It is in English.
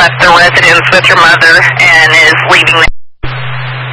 left the residence with her mother and is leaving